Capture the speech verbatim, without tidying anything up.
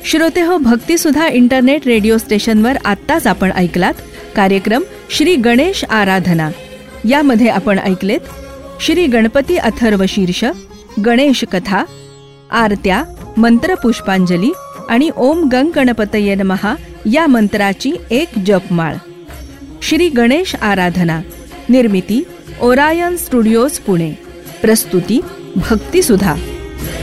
श्रोतेहो, भक्तिसुधा internet radio स्टेशनवर आत्ताच आपण ऐकलात कार्यक्रम श्री गणेश आराधना. यामध्ये आपण ऐकलेत श्री गणपती अथर्व शीर्ष, गणेश कथा, आरत्या, मंत्र पुष्पांजली आणि ओम गंग गणपतये नमः या मंत्राची एक जपमाळ. श्री गणेश आराधना. निर्मिती ओरायन स्टुडिओज पुणे. प्रस्तुती भक्तिसुधा.